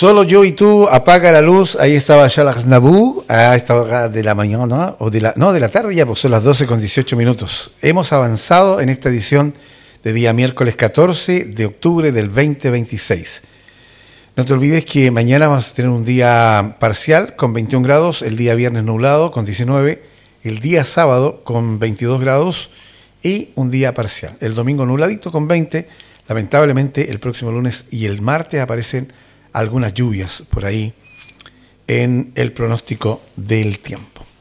Solo yo y tú, apaga la luz. Ahí estaba Charles Aznavour a esta hora de la mañana, o de la tarde ya, pues son las 12:18. Hemos avanzado en esta edición de día miércoles 14 de octubre del 2026. No te olvides que mañana vamos a tener un día parcial con 21 grados, el día viernes nublado con 19, el día sábado con 22 grados y un día parcial. El domingo nubladito con 20. Lamentablemente el próximo lunes y el martes aparecen algunas lluvias por ahí en el pronóstico del tiempo.